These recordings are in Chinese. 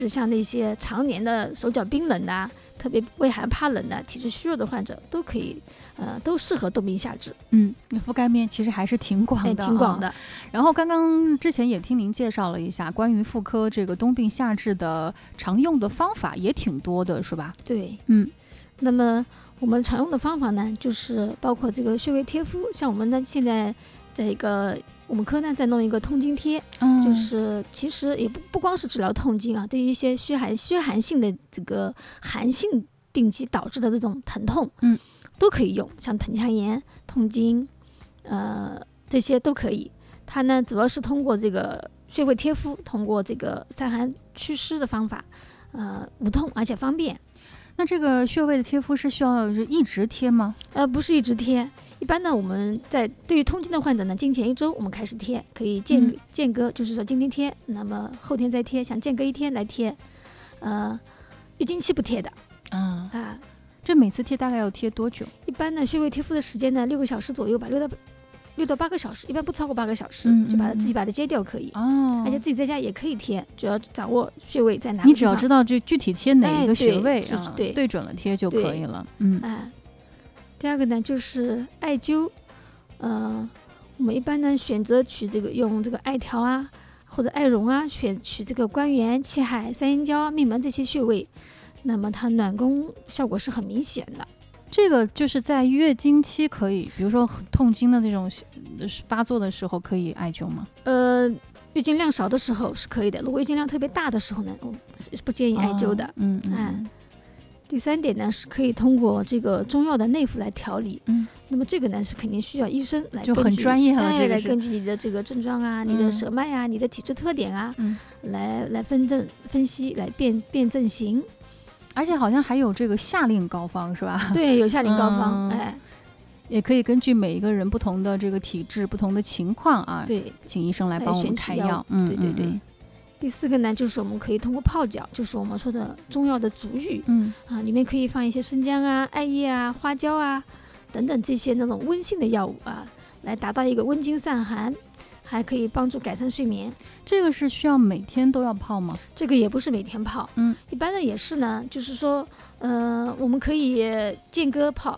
像那些常年的手脚冰冷的，特别畏寒怕冷的、体质虚弱的患者都可以，都适合冬病夏治。 覆盖面其实还是挺广的， 挺广的。 然后刚刚之前也听您介绍了一下关于妇科这个冬病夏治的常用的方法，也挺多的，是吧？ 对，那么我们常用的方法呢，就是包括这个穴位贴敷，像我们呢现在这个我们科呢在弄一个痛经贴，就是其实也不光是治疗痛经啊，对于一些虚寒性的这个寒性病机导致的这种疼痛，都可以用，像盆腔炎、痛经，这些都可以。它呢主要是通过这个穴位贴敷，通过这个散寒祛湿的方法，无痛而且方便。 那这个穴位的贴敷是需要一直贴吗？ 不是一直贴。一般呢，我们对于痛经的患者呢，经前1周我们开始贴，可以间隔，就是说今天贴，那么后天再贴，想间隔1天来贴，1经期不贴的。 这每次贴大概要贴多久？ 一般呢，穴位贴敷的时间呢，6个小时左右吧，6到8个小时，一般不超过8个小时，就自己把它揭掉可以。而且自己在家也可以贴，只要掌握穴位在哪里。 你只要知道这具体贴哪一个穴位对准了贴就可以了。 第二个呢就是艾灸，我们一般呢选择用这个艾条啊或者艾绒啊，取这个关元、气海、三阴交、命门这些穴位，那么它暖宫效果是很明显的。 这个就是在月经期可以，比如说痛经的这种发作的时候可以艾灸吗？ 月经量少的时候是可以的，如果月经量特别大的时候呢，我是不建议艾灸的。第3点呢是可以通过这个中药的内服来调理。那么这个呢是肯定需要医生来， 就很专业了。 来根据你的这个症状啊，你的舌脉啊，你的体质特点啊，来分析，来辨证型。 而且好像还有这个下令膏方是吧？ 对，有下令膏方。 也可以根据每一个人不同的这个体质、不同的情况啊， 对， 请医生来帮我们开药。 对。第4个呢，就是我们可以通过泡脚，就是我们说的中药的足浴，里面可以放一些生姜啊、艾叶啊、花椒啊等等这些那种温性的药物啊，来达到一个温经散寒，还可以帮助改善睡眠。 这个是需要每天都要泡吗？ 这个也不是每天泡，一般的也是呢，就是说，我们可以间隔泡，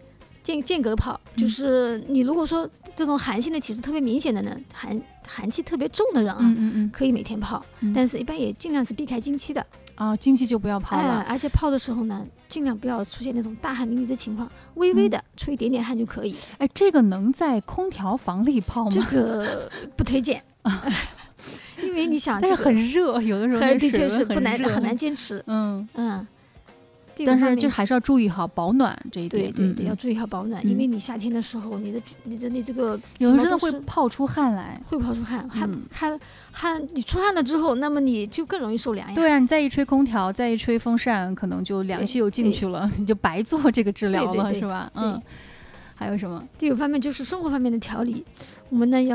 就是你如果说这种寒性的体质特别明显的呢，寒气特别重的人啊，可以每天泡，但是一般也尽量是避开经期的。 经期就不要泡了。 而且泡的时候呢，尽量不要出现那种大汗淋漓的情况，微微的出一点点汗就可以。 这个能在空调房里泡吗？ 这个不推荐。因为你想， 但是很热，有的时候的确是很难坚持。 但是就还是要注意好保暖这一点。 对，要注意好保暖，因为你夏天的时候，你这个有的真的会泡出汗来， 会泡出汗，你出汗了之后，那么你就更容易受凉呀。 对啊，你再一吹空调，再一吹风扇，可能就凉气又进去了，你就白做这个治疗了，是吧？还有什么？ 第5方面就是生活方面的调理，我们呢要